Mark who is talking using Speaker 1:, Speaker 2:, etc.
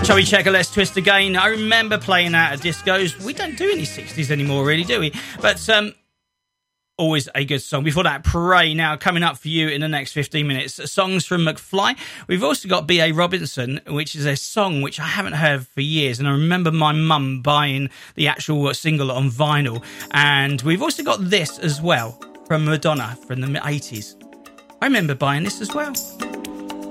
Speaker 1: Chubby Checker, Let's Twist Again. I remember playing that at discos. We don't do any 60s anymore, really, do we? But always a good song. Before that, Pray. Now, coming up for you in the next 15 minutes, songs from McFly. We've also got B.A. Robinson, which is a song which I haven't heard for years. And I remember my mum buying the actual single on vinyl. And we've also got this as well from Madonna from the 80s. I remember buying this as well.